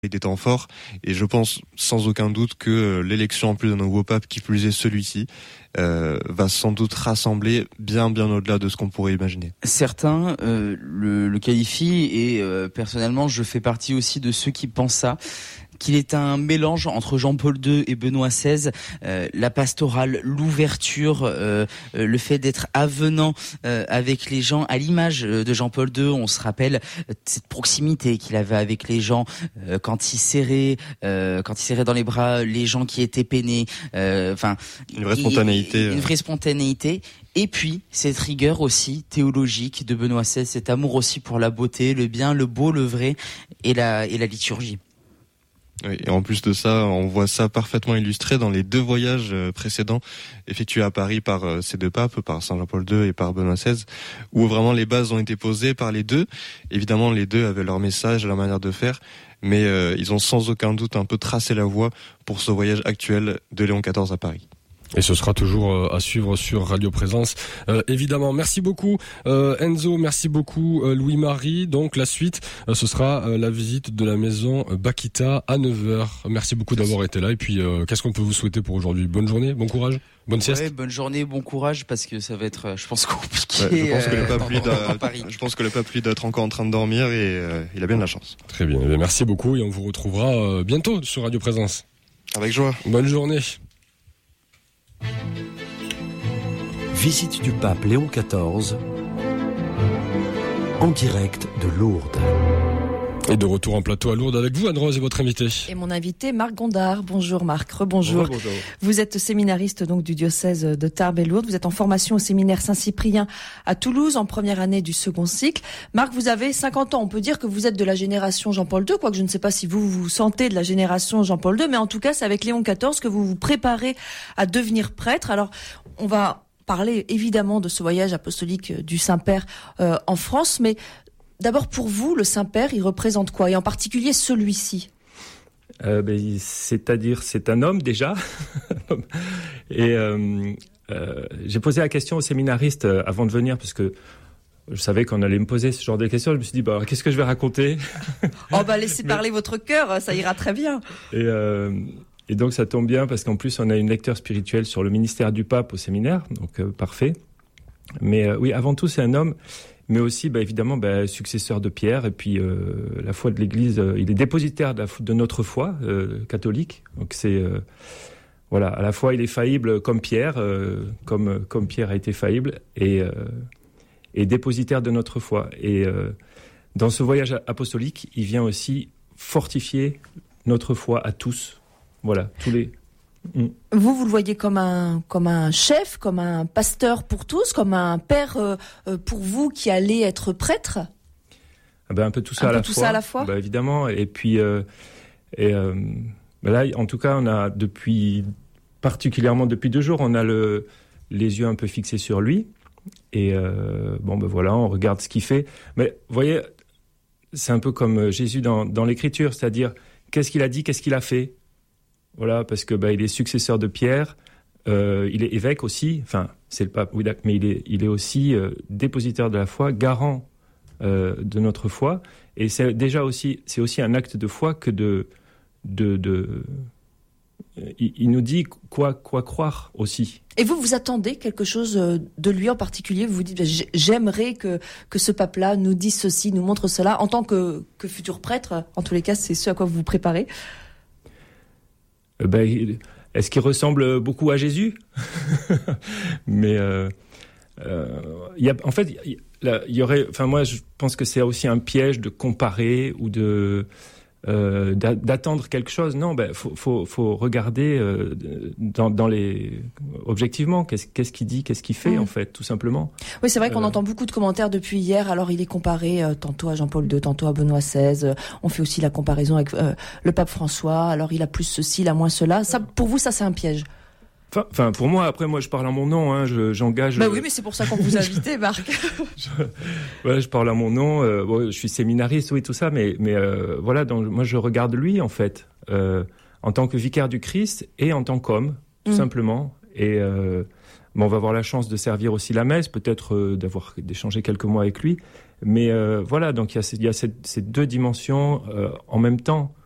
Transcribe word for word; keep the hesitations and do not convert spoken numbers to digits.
des temps forts, et je pense sans aucun doute que l'élection en plus d'un nouveau pape, qui plus est celui-ci, euh, va sans doute rassembler bien bien au-delà de ce qu'on pourrait imaginer. Certains euh, le, le qualifient, et euh, personnellement je fais partie aussi de ceux qui pensent ça, qu'il est un mélange entre Jean-Paul deux et Benoît seize, euh, la pastorale, l'ouverture, euh, euh, le fait d'être avenant euh, avec les gens, à l'image de Jean-Paul deux. On se rappelle euh, cette proximité qu'il avait avec les gens, euh, quand il serrait, euh, quand il serrait dans les bras les gens qui étaient peinés. Enfin, euh, une vraie spontanéité. Une vraie spontanéité. Et puis, cette rigueur aussi théologique de Benoît seize, cet amour aussi pour la beauté, le bien, le beau, le vrai et la, et la liturgie. Oui, et en plus de ça, on voit ça parfaitement illustré dans les deux voyages précédents effectués à Paris par ces deux papes, par Saint Jean-Paul deux et par Benoît seize, où vraiment les bases ont été posées par les deux. Évidemment, les deux avaient leur message, leur manière de faire, mais euh, ils ont sans aucun doute un peu tracé la voie pour ce voyage actuel de Léon quatorze à Paris. Et ce sera toujours euh, à suivre sur Radio Présence, euh, évidemment. Merci beaucoup euh, Enzo, merci beaucoup euh, Louis-Marie. Donc la suite, euh, ce sera euh, la visite de la maison Bakita à neuf heures. Merci beaucoup d'avoir été là. Et puis, euh, qu'est-ce qu'on peut vous souhaiter pour aujourd'hui ? Bonne journée, bon courage, bonne sieste. Ouais, bonne journée, bon courage, parce que ça va être, je pense, compliqué. Ouais, je pense que le pape, euh, lui, doit, je pense que le pape, lui, doit être encore en train de dormir, et euh, il a bien de la chance. Très bien, bien, merci beaucoup, et on vous retrouvera euh, bientôt sur Radio Présence. Avec joie. Bonne journée. Visite du pape Léon quatorze en direct de Lourdes. Et de retour en plateau à Lourdes avec vous, Anne-Rose, et votre invité. Et mon invité, Marc Gondard. Bonjour Marc, rebonjour. Bonjour. Vous êtes séminariste donc du diocèse de Tarbes et Lourdes. Vous êtes en formation au séminaire Saint-Cyprien à Toulouse en première année du second cycle. Marc, vous avez cinquante ans. On peut dire que vous êtes de la génération Jean-Paul deux, quoique je ne sais pas si vous vous sentez de la génération Jean-Paul deux, mais en tout cas, c'est avec Léon quatorze que vous vous préparez à devenir prêtre. Alors, on va parler évidemment de ce voyage apostolique du Saint-Père euh, en France, mais d'abord, pour vous, le Saint-Père, il représente quoi ? Et en particulier celui-ci ? euh, ben, C'est-à-dire, c'est un homme déjà. Et euh, euh, j'ai posé la question aux séminaristes euh, avant de venir, parce que je savais qu'on allait me poser ce genre de questions. Je me suis dit, bah, qu'est-ce que je vais raconter ? Oh, bah, laissez parler Mais... votre cœur, ça ira très bien. Et, euh, et donc, ça tombe bien, parce qu'en plus, on a une lecture spirituelle sur le ministère du pape au séminaire, donc euh, parfait. Mais euh, oui, avant tout, c'est un homme, mais aussi, bah, évidemment, bah, successeur de Pierre, et puis euh, la foi de l'Église, euh, il est dépositaire de, la, de notre foi euh, catholique. Donc c'est, euh, voilà, à la fois il est faillible comme Pierre, euh, comme, comme Pierre a été faillible, et, euh, et dépositaire de notre foi. Et euh, dans ce voyage apostolique, il vient aussi fortifier notre foi à tous. Voilà, tous les... Mm. Vous, vous le voyez comme un, comme un chef, comme un pasteur pour tous, comme un père euh, pour vous qui allez être prêtre ? Ah ben, un peu tout ça, un à, peu la tout fois. ça à la fois. Ben, évidemment. Et puis, euh, et, euh, ben là, en tout cas, on a depuis, particulièrement depuis deux jours, on a le, les yeux un peu fixés sur lui. Et euh, bon, ben voilà, on regarde ce qu'il fait. Mais vous voyez, c'est un peu comme Jésus dans, dans l'Écriture, c'est-à-dire, qu'est-ce qu'il a dit, qu'est-ce qu'il a fait ? Voilà, parce que bah, il est successeur de Pierre, euh, il est évêque aussi, enfin, c'est le pape, oui, mais il est, il est aussi euh, dépositaire de la foi, garant euh, de notre foi, et c'est déjà aussi, c'est aussi un acte de foi que de, de, de il, il nous dit quoi, quoi croire aussi. Et vous, vous attendez quelque chose de lui en particulier ? Vous vous dites, j'aimerais que, que ce pape-là nous dise ceci, nous montre cela, en tant que, que futur prêtre, en tous les cas, c'est ce à quoi vous vous préparez. Ben, est-ce qu'il ressemble beaucoup à Jésus ? Mais euh, euh, y a, en fait, il y, y aurait. Enfin, moi, je pense que c'est aussi un piège de comparer ou de euh, d'attendre quelque chose. Non, ben, faut, faut, faut regarder euh, dans, dans les objectivement. Qu'est-ce, qu'est-ce qu'il dit, qu'est-ce qu'il fait, mmh. en fait, tout simplement. Oui, c'est vrai qu'on euh... entend beaucoup de commentaires depuis hier. Alors, il est comparé euh, tantôt à Jean-Paul deux, tantôt à Benoît seize. On fait aussi la comparaison avec euh, le pape François. Alors, il a plus ceci, il a moins cela. Ça, pour vous, ça, c'est un piège. Enfin, enfin, pour moi, après, moi, je parle en mon nom, hein, je, j'engage... Bah oui, mais c'est pour ça qu'on vous a invité, Marc. je, ouais, je parle en mon nom, euh, bon, je suis séminariste, oui, tout ça, mais, mais euh, voilà, donc, moi, je regarde lui, en fait, euh, en tant que vicaire du Christ et en tant qu'homme, tout mmh. simplement. Et euh, bon, on va avoir la chance de servir aussi la messe, peut-être euh, d'avoir d'échanger quelques mois avec lui, mais euh, voilà, donc il y a, il y a cette, ces deux dimensions euh, en même temps.